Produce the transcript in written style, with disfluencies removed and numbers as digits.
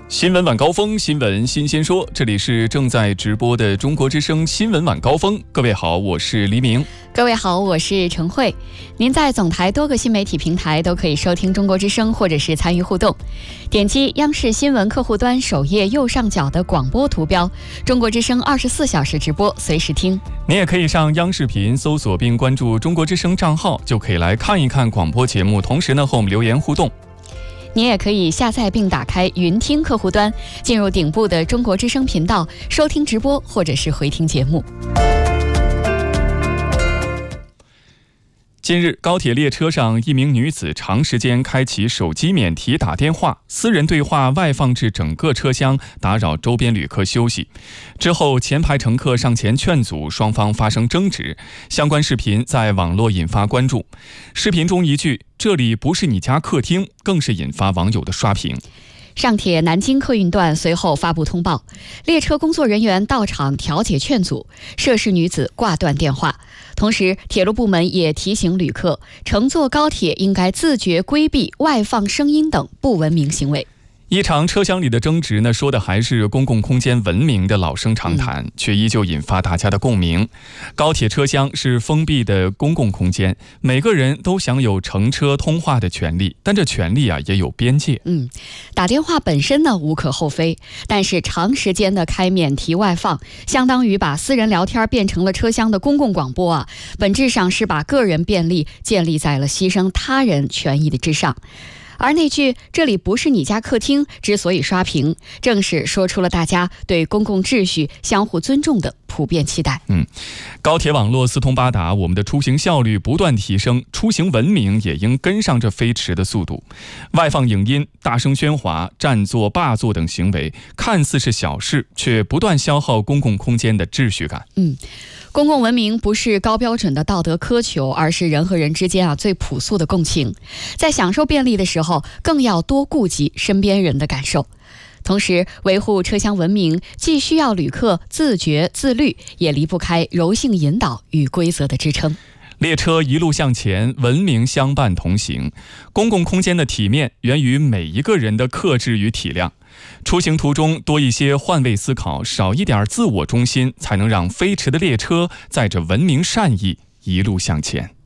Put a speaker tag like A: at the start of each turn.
A: 新闻晚高峰，新闻新鲜说，这里是正在直播的中国之声新闻晚高峰。各位好，我是黎明。
B: 各位好，我是陈慧。您在总台多个新媒体平台都可以收听中国之声，或者是参与互动。点击央视新闻客户端首页右上角的广播图标，中国之声24小时直播，随时听。
A: 您也可以上央视频搜索并关注中国之声账号，就可以来看一看广播节目，同时呢和我们留言互动。
B: 您也可以下载并打开云听客户端，进入顶部的中国之声频道，收听直播或者是回听节目。
A: 近日，高铁列车上一名女子长时间开启手机免提打电话，私人对话外放至整个车厢，打扰周边旅客休息。之后，前排乘客上前劝阻，双方发生争执。相关视频在网络引发关注。视频中一句“这里不是你家客厅”更是引发网友的刷屏。
B: 上铁南京客运段随后发布通报，列车工作人员到场调解劝阻，涉事女子挂断电话。同时，铁路部门也提醒旅客，乘坐高铁应该自觉规避外放声音等不文明行为。
A: 一场车厢里的争执呢，说的还是公共空间文明的老生常谈，却依旧引发大家的共鸣。高铁车厢是封闭的公共空间，每个人都享有乘车通话的权利，但这权利也有边界。
B: 打电话本身呢无可厚非，但是长时间的开免提外放，相当于把私人聊天变成了车厢的公共广播本质上是把个人便利建立在了牺牲他人权益的之上。而那句“这里不是你家客厅”之所以刷屏，正是说出了大家对公共秩序相互尊重的普遍期待。
A: 高铁网络四通八达，我们的出行效率不断提升，出行文明也应跟上这飞驰的速度。外放影音、大声喧哗、占座霸座等行为，看似是小事，却不断消耗公共空间的秩序感。
B: 公共文明不是高标准的道德苛求，而是人和人之间最朴素的共情。在享受便利的时候，更要多顾及身边人的感受。同时，维护车厢文明既需要旅客自觉自律，也离不开柔性引导与规则的支撑。
A: 列车一路向前，文明相伴同行。公共空间的体面源于每一个人的克制与体谅。出行途中多一些换位思考，少一点自我中心，才能让飞驰的列车载着文明善意一路向前。